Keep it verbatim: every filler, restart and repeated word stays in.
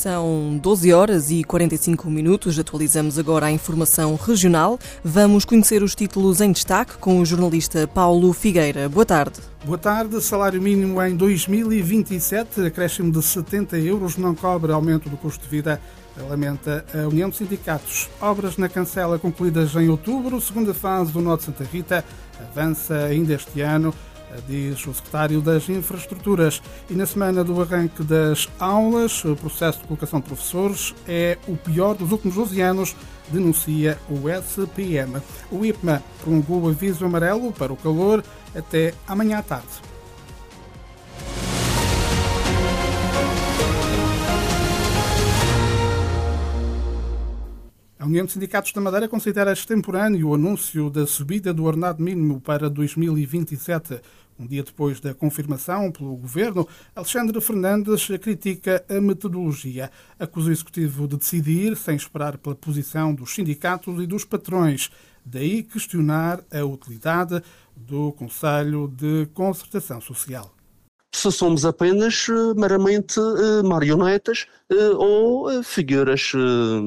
São doze horas e quarenta e cinco minutos, atualizamos agora a informação regional. Vamos conhecer os títulos em destaque com o jornalista Paulo Figueira. Boa tarde. Boa tarde. Salário mínimo em dois mil e vinte e sete, acréscimo de setenta euros, não cobre aumento do custo de vida, lamenta a União de Sindicatos. Obras na Cancela concluídas em outubro, segunda fase do Nó de Santa Rita, avança ainda este ano, diz o secretário das Infraestruturas. E na semana do arranque das aulas, o processo de colocação de professores é o pior dos últimos doze anos, denuncia o S P M. O I P M A prolongou o aviso amarelo para o calor até amanhã à tarde. A União de Sindicatos da Madeira considera extemporâneo o anúncio da subida do ordenado mínimo para dois mil e vinte e sete. Um dia depois da confirmação pelo Governo, Alexandre Fernandes critica a metodologia. Acusa o Executivo de decidir sem esperar pela posição dos sindicatos e dos patrões. Daí questionar a utilidade do Conselho de Concertação Social. Se somos apenas meramente marionetas ou figuras